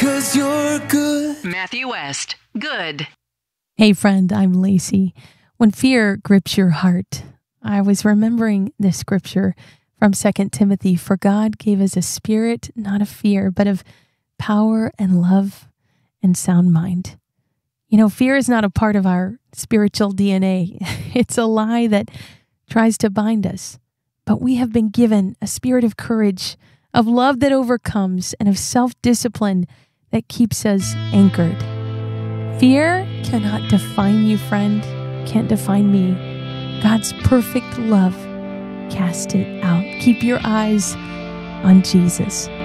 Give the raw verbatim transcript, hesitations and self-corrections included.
'cause you're good. Matthew West, good. Hey friend, I'm Lacey. When fear grips your heart, I was remembering this scripture from Second Timothy. For God gave us a spirit, not of fear, but of power and love and sound mind. You know, fear is not a part of our spiritual D N A. It's a lie that tries to bind us. But we have been given a spirit of courage, of love that overcomes, and of self-discipline that keeps us anchored. Fear cannot define you, friend, can't define me. God's perfect love cast it out. Keep your eyes on Jesus.